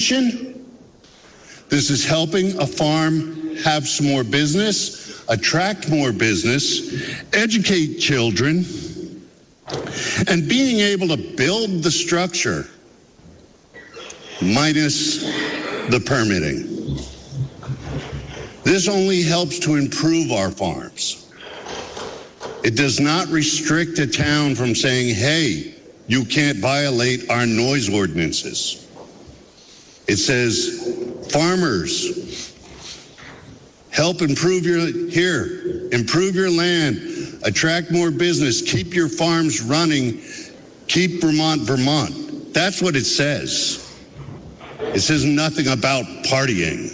This is helping a farm have some more business, attract more business, educate children, and being able to build the structure minus the permitting. This only helps to improve our farms. It does not restrict a town from saying, hey, you can't violate our noise ordinances. It says, farmers, help improve your land, attract more business, keep your farms running, keep Vermont, Vermont. That's what it says. It says nothing about partying.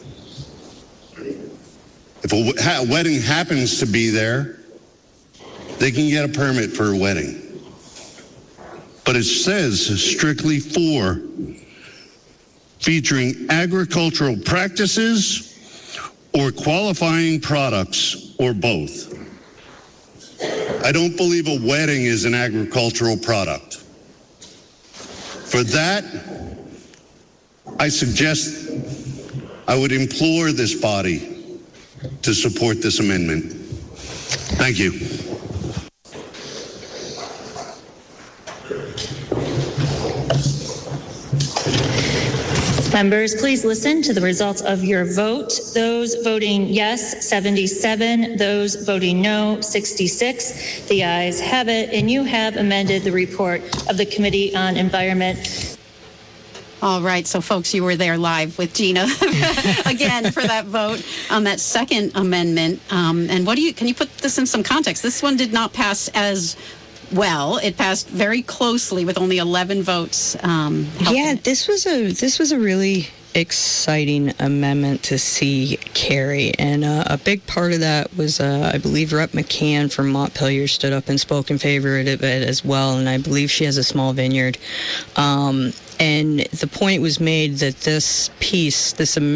If a wedding happens to be there, they can get a permit for a wedding. But it says strictly for featuring agricultural practices or qualifying products or both. I don't believe a wedding is an agricultural product. For that, I would implore this body to support this amendment. Thank you. Members, please listen to the results of your vote. Those voting yes, 77. Those voting no, 66. The ayes have it, and you have amended the report of the Committee on Environment. All right, so folks, you were there live with Gina again for that vote on that second amendment. And can you put this in some context? This one did not pass as well. It passed very closely with only 11 votes. Yeah, this was a really exciting amendment to see carry, and a big part of that was I believe Rep. McCann from Montpelier stood up and spoke in favor of it as well, and I believe she has a small vineyard. And the point was made that this piece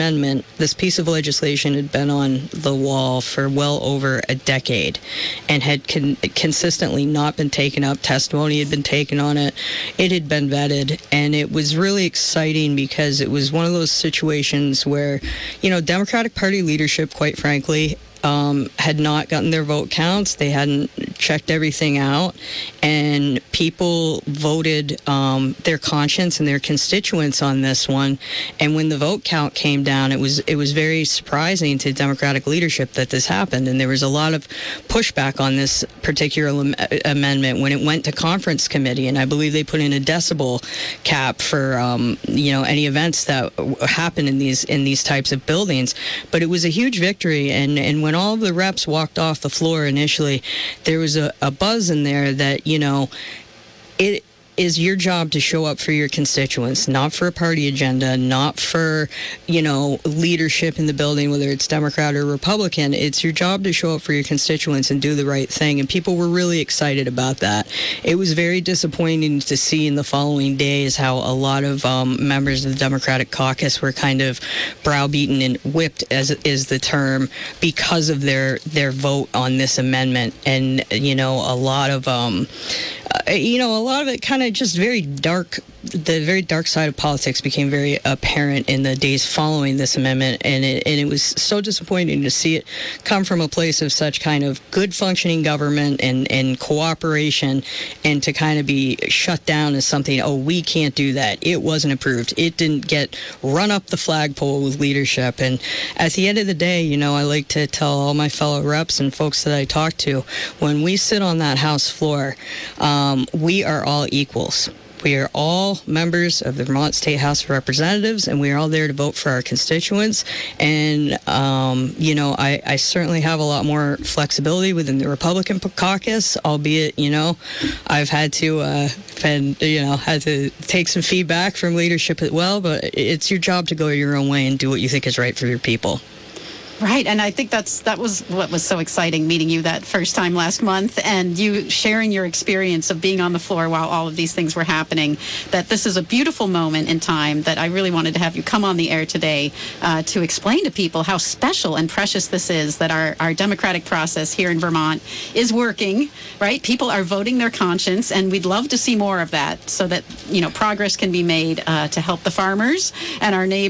of legislation had been on the wall for well over a decade and had consistently not been taken up. Testimony had been taken on it. It had been vetted, and it was really exciting because it was one of those situations where, Democratic Party leadership, quite frankly, had not gotten their vote counts. They hadn't checked everything out, and people voted their conscience and their constituents on this one. And when the vote count came down, it was very surprising to Democratic leadership that this happened, and there was a lot of pushback on this particular amendment when it went to conference committee. And I believe they put in a decibel cap for any events that happen in these types of buildings. But it was a huge victory, and when all of the reps walked off the floor initially, there was a buzz in there that, it is your job to show up for your constituents, not for a party agenda, not for, leadership in the building, whether it's Democrat or Republican. It's your job to show up for your constituents and do the right thing. And people were really excited about that. It was very disappointing to see in the following days how a lot of members of the Democratic caucus were kind of browbeaten and whipped, as is the term, because of their vote on this amendment. And, a lot of it kind of just very dark. The very dark side of politics became very apparent in the days following this amendment, and it was so disappointing to see it come from a place of such kind of good functioning government and cooperation, and to kind of be shut down as something, we can't do that. It wasn't approved. It didn't get run up the flagpole with leadership. And at the end of the day, I like to tell all my fellow reps and folks that I talk to, when we sit on that House floor, we are all equals. We are all members of the Vermont State House of Representatives, and we are all there to vote for our constituents. And, I certainly have a lot more flexibility within the Republican caucus, albeit, I've had to, had to take some feedback from leadership as well, but it's your job to go your own way and do what you think is right for your people. Right, and I think that was what was so exciting, meeting you that first time last month, and you sharing your experience of being on the floor while all of these things were happening. That this is a beautiful moment in time that I really wanted to have you come on the air today to explain to people how special and precious this is, that our democratic process here in Vermont is working, right? People are voting their conscience, and we'd love to see more of that so that, progress can be made to help the farmers and our neighbors